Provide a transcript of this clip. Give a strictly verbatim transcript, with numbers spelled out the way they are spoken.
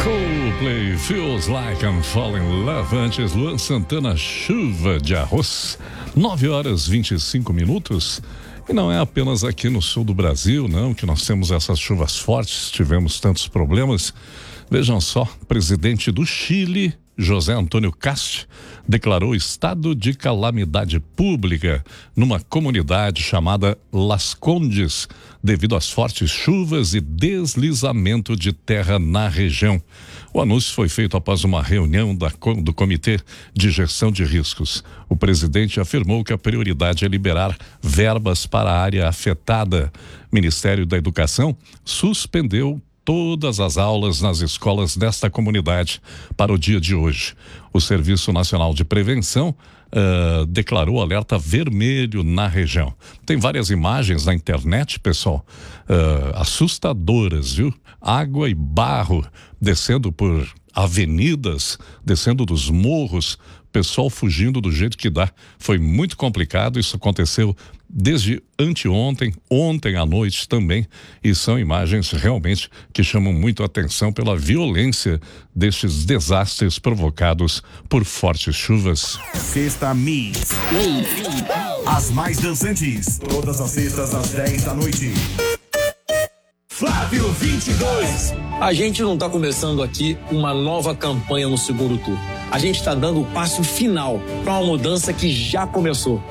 Coldplay, Feels Like I'm Falling in Love. Antes, Luan Santana, Chuva de Arroz. nove horas e vinte e cinco minutos. E não é apenas aqui no sul do Brasil, não, que nós temos essas chuvas fortes, tivemos tantos problemas. Vejam só, presidente do Chile, José Antônio Kast, declarou estado de calamidade pública numa comunidade chamada Las Condes, devido às fortes chuvas e deslizamento de terra na região. O anúncio foi feito após uma reunião da, do Comitê de Gestão de Riscos. O presidente afirmou que a prioridade é liberar verbas para a área afetada. O Ministério da Educação suspendeu todas as aulas nas escolas desta comunidade para o dia de hoje. O Serviço Nacional de Prevenção uh, declarou alerta vermelho na região. Tem várias imagens na internet, pessoal, uh, assustadoras, viu? Água e barro descendo por avenidas, descendo dos morros, pessoal fugindo do jeito que dá. Foi muito complicado, isso aconteceu desde anteontem, ontem à noite também, e são imagens realmente que chamam muito a atenção pela violência destes desastres provocados por fortes chuvas. Sexta Mix. As mais dançantes, todas as sextas às dez da noite. Flávio vinte e dois. A gente não está começando aqui uma nova campanha no segundo turno. A gente está dando o passo final para uma mudança que já começou.